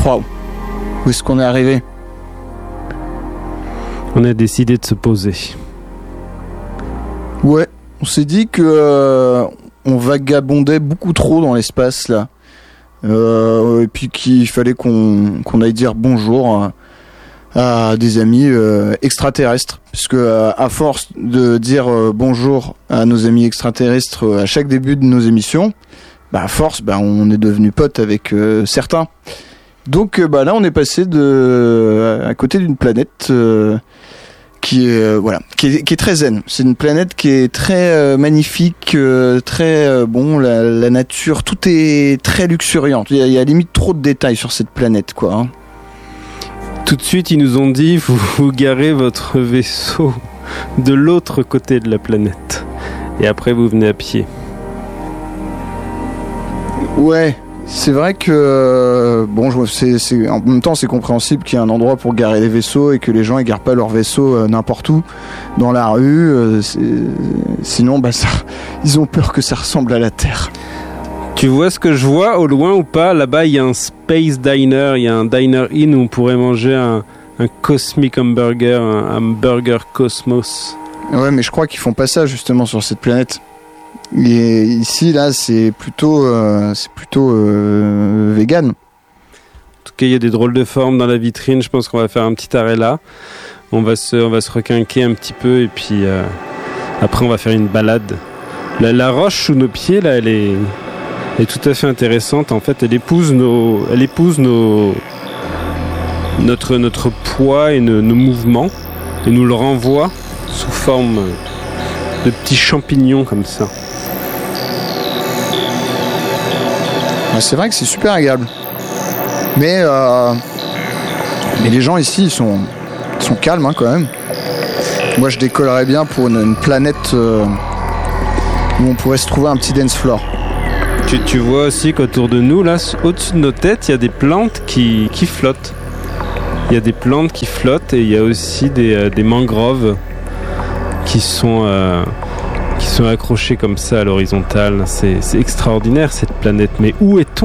Wow. Où est-ce qu'on est arrivé? On a décidé de se poser. Ouais, on s'est dit que on vagabondait beaucoup trop dans l'espace là. Et puis qu'il fallait qu'on aille dire bonjour à des amis extraterrestres. Parce que à force de dire bonjour à nos amis extraterrestres à chaque début de nos émissions, à force, on est devenu potes avec certains. Donc là, on est passé à côté d'une planète qui est très zen. C'est une planète qui est très magnifique, très bon. La nature, tout est très luxuriant. Il y a limite trop de détails sur cette planète, quoi. Hein. Tout de suite, ils nous ont dit vous garez votre vaisseau de l'autre côté de la planète. Et après, vous venez à pied. Ouais. C'est vrai que en même temps c'est compréhensible qu'il y ait un endroit pour garer les vaisseaux et que les gens ne garent pas leurs vaisseaux n'importe où dans la rue. Sinon ils ont peur que ça ressemble à la Terre. Tu vois ce que je vois au loin ou pas? Là-bas il y a un Space Diner, il y a un Diner Inn où on pourrait manger un Cosmic Hamburger, un Burger Cosmos. Ouais, mais je crois qu'ils font pas ça justement sur cette planète. Et ici, là, c'est plutôt vegan. En tout cas, il y a des drôles de formes dans la vitrine. Je pense qu'on va faire un petit arrêt là. On va se requinquer un petit peu et puis après, on va faire une balade. La roche sous nos pieds, là, elle est tout à fait intéressante. En fait, elle épouse notre poids et nos mouvements et nous le renvoie sous forme de petits champignons comme ça. C'est vrai que c'est super agréable. Mais les gens ici, ils sont calmes quand même. Moi, je décollerais bien pour une planète où on pourrait se trouver un petit dance floor. Tu vois aussi qu'autour de nous, là, au-dessus de nos têtes, il y a des plantes qui flottent. Il y a des plantes qui flottent et il y a aussi des mangroves qui sont accrochés comme ça à l'horizontale. C'est extraordinaire cette planète. Mais où est-on?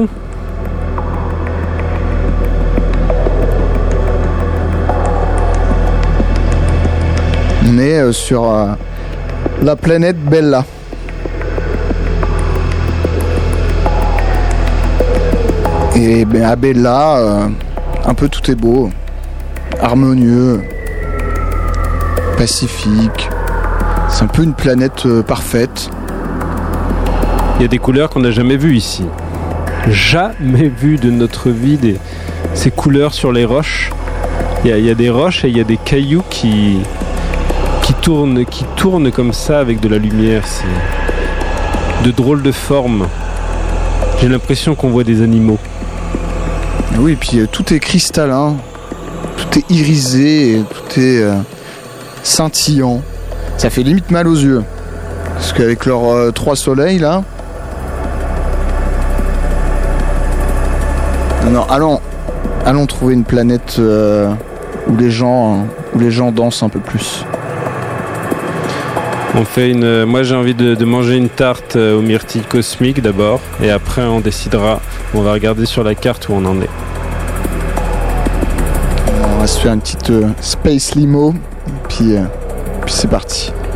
On est sur la planète Bella. Et à Bella, un peu tout est beau, harmonieux, pacifique. C'est un peu une planète parfaite. Il y a des couleurs qu'on n'a jamais vues ici. Jamais vues de notre vie, ces couleurs sur les roches. Il y a des roches et il y a des cailloux qui tournent comme ça avec de la lumière. C'est de drôles de formes. J'ai l'impression qu'on voit des animaux. Oui, et puis tout est cristallin, tout est irisé, tout est scintillant. Ça fait limite mal aux yeux. Parce qu'avec leurs 3 soleils là. Non, allons trouver une planète où les gens dansent un peu plus. On fait moi j'ai envie de manger une tarte aux myrtilles cosmiques d'abord. Et après on décidera. On va regarder sur la carte où on en est. On va se faire une petite space limo. Puis c'est parti.